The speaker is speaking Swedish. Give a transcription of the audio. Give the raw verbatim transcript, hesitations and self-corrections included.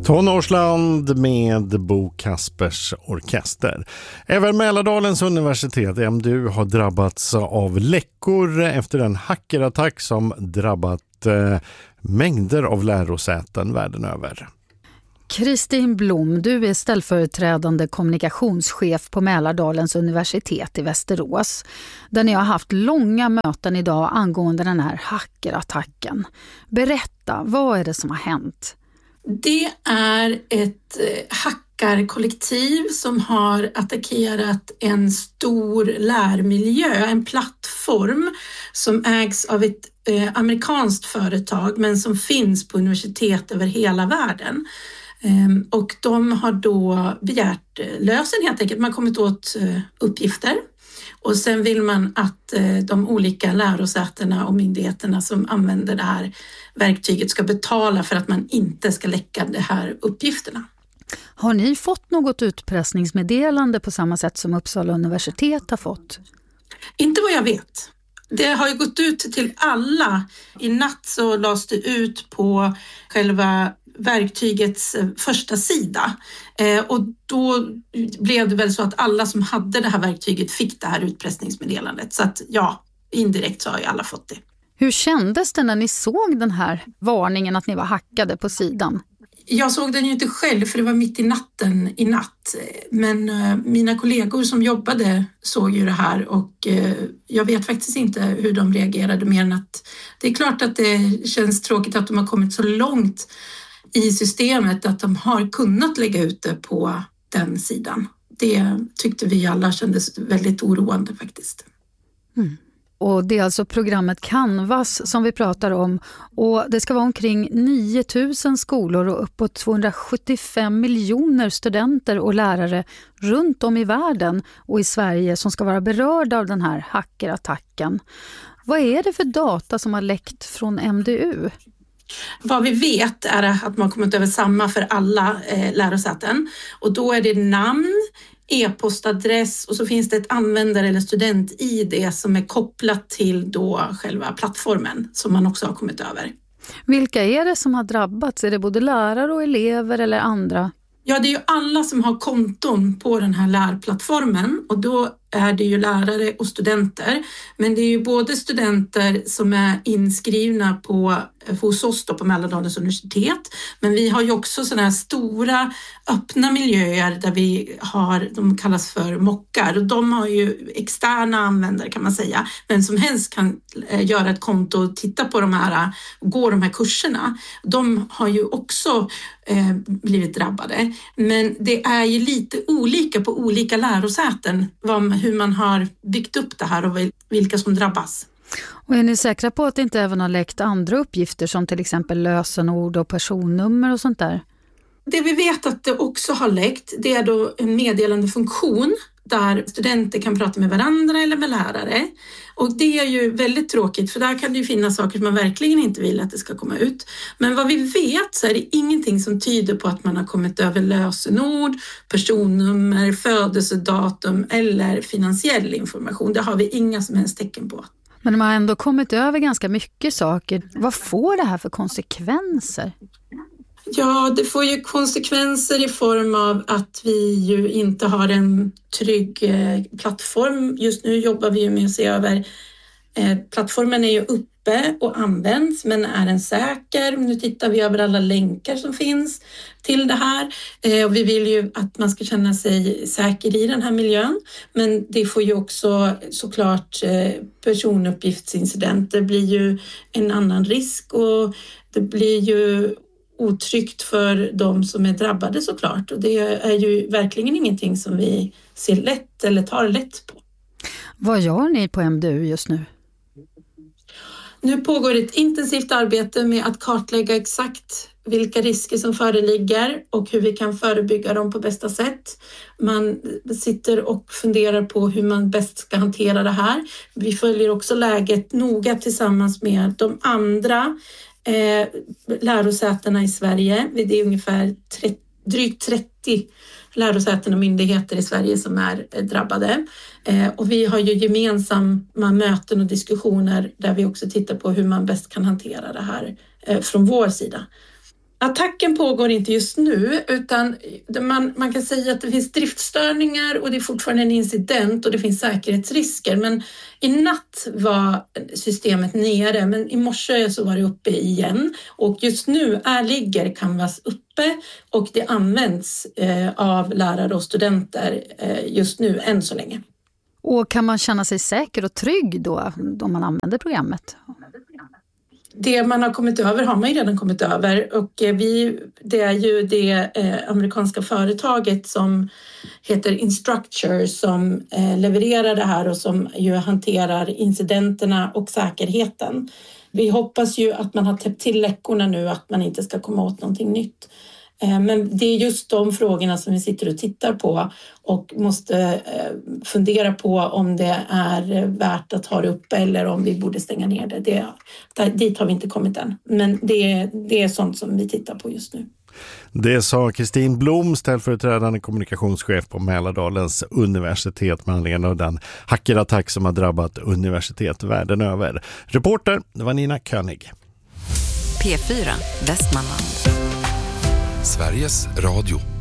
Tonårsland med Bo Kaspers orkester. Även Mälardalens universitet, M D U, har drabbats av läckor efter en hackerattack som drabbat eh, mängder av lärosäten världen över. Kristin Blom, du är ställföreträdande kommunikationschef på Mälardalens universitet i Västerås, där ni har haft långa möten idag angående den här hackerattacken. Berätta, vad är det som har hänt? Det är ett hackarkollektiv som har attackerat en stor lärmiljö, en plattform som ägs av ett eh, amerikanskt företag men som finns på universitet över hela världen. Um, och de har då begärt uh, lösen helt enkelt. Man har kommit åt uh, uppgifter och sen vill man att uh, de olika lärosätena och myndigheterna som använder det här verktyget ska betala för att man inte ska läcka de här uppgifterna. Har ni fått något utpressningsmeddelande på samma sätt som Uppsala universitet har fått? Inte vad jag vet. Det har ju gått ut till alla. I natt så lades det ut på själva verktygets första sida eh, och då blev det väl så att alla som hade det här verktyget fick det här utpressningsmeddelandet. Så att ja, indirekt så har ju alla fått det. Hur kändes det när ni såg den här varningen att ni var hackade på sidan? Jag såg den ju inte själv för det var mitt i natten i natt. Men uh, mina kollegor som jobbade såg ju det här och uh, jag vet faktiskt inte hur de reagerade mer än att det är klart att det känns tråkigt att de har kommit så långt i systemet att de har kunnat lägga ut det på den sidan. Det tyckte vi alla kändes väldigt oroande faktiskt. Mm. Och det är alltså programmet Canvas som vi pratar om och det ska vara omkring nio tusen skolor och uppåt tvåhundrasjuttiofem miljoner studenter och lärare runt om i världen och i Sverige som ska vara berörda av den här hackerattacken. Vad är det för data som har läckt från M D U? Vad vi vet är att man har kommit över samma för alla eh, lärosäten och då är det namn, e-postadress och så finns det ett användare- eller student-I D som är kopplat till då själva plattformen som man också har kommit över. Vilka är det som har drabbats? Är det både lärare och elever eller andra? Ja, det är ju alla som har konton på den här lärplattformen och då är det ju lärare och studenter. Men det är ju både studenter som är inskrivna på, hos oss då på Mälardalens universitet. Men vi har ju också sådana här stora öppna miljöer där vi har, de kallas för mockar. Och de har ju externa användare kan man säga. Vem som helst kan göra ett konto och titta på de här och gå de här kurserna. De har ju också eh, blivit drabbade. Men det är ju lite olika på olika lärosäten vad hur man har byggt upp det här och vilka som drabbas. Och är ni säkra på att det inte även har läckt andra uppgifter som till exempel lösenord och personnummer och sånt där? Det vi vet att det också har läckt, det är då en meddelandefunktion där studenter kan prata med varandra eller med lärare. Och det är ju väldigt tråkigt för där kan det ju finnas saker som man verkligen inte vill att det ska komma ut. Men vad vi vet så är det ingenting som tyder på att man har kommit över lösenord, personnummer, födelsedatum eller finansiell information. Det har vi inga som helst tecken på. Men de har ändå kommit över ganska mycket saker. Vad får det här för konsekvenser? Ja, det får ju konsekvenser i form av att vi ju inte har en trygg plattform. Just nu jobbar vi ju med att se över, eh, plattformen är ju uppe och används men är den säker? Nu tittar vi över alla länkar som finns till det här eh, och vi vill ju att man ska känna sig säker i den här miljön. Men det får ju också såklart eh, personuppgiftsincidenter blir ju en annan risk och det blir ju otryggt för de som är drabbade såklart. Och det är ju verkligen ingenting som vi ser lätt eller tar lätt på. Vad gör ni på M D U just nu? Nu pågår ett intensivt arbete med att kartlägga exakt vilka risker som föreligger och hur vi kan förebygga dem på bästa sätt. Man sitter och funderar på hur man bäst ska hantera det här. Vi följer också läget noga tillsammans med de andra Eh, lärosätena i Sverige. Det är ungefär trettio, drygt trettio lärosäten och myndigheter i Sverige som är eh, drabbade. Eh, och vi har ju gemensamma möten och diskussioner där vi också tittar på hur man bäst kan hantera det här eh, från vår sida. Attacken pågår inte just nu, utan man, man kan säga att det finns driftstörningar och det är fortfarande en incident och det finns säkerhetsrisker. Men i natt var systemet nere, men i morse så var det uppe igen. Och just nu är, ligger Canvas uppe och det används eh, av lärare och studenter eh, just nu än så länge. Och kan man känna sig säker och trygg då om man använder programmet? Det man har kommit över har man ju redan kommit över och vi, det är ju det eh, amerikanska företaget som heter Instructure som eh, levererar det här och som ju hanterar incidenterna och säkerheten. Vi hoppas ju att man har täppt till läckorna nu, att man inte ska komma åt någonting nytt. Eh, men det är just de frågorna som vi sitter och tittar på och måste eh, fundera på om det är värt att ha det uppe eller om vi borde stänga ner det. det där, dit har vi inte kommit än, men det, det är sånt som vi tittar på just nu. Det sa Kristin Blom, ställföreträdande kommunikationschef på Mälardalens universitet med anledning av den hackerattack som har drabbat universitet världen över. Reporter, det var Nina König. P fyra, Västmanland. Sveriges Radio.